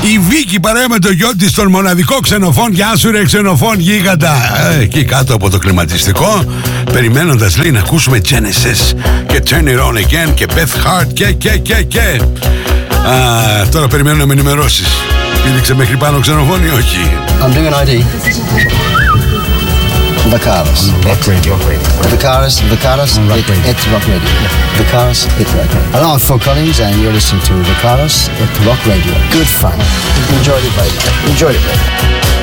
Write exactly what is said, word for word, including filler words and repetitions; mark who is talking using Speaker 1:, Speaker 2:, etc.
Speaker 1: Η Βίκη παρέα με το γιο της, τον μοναδικό ξενοφών. Γεια σου ρε ξενοφών γίγαντα. ε, Εκεί κάτω από το κλιματιστικό, περιμένοντας λέει να ακούσουμε Genesis και Turn It On Again και Beth Hart και και και και Α, τώρα περιμένω να με ενημερώσεις. Πήδηξε μέχρι πάνω ξενοφών ή όχι?
Speaker 2: I'm doing an άι ντι. Vicaris.
Speaker 3: Rock radio.
Speaker 2: Vicaris, Vicaris, it, it's Rock Radio. Vicaris, it's Rock Radio. Hello, I'm Phil Collins and you're listening to Vicaris, it's Rock Radio. Good fun. Enjoy the break. Enjoy the break.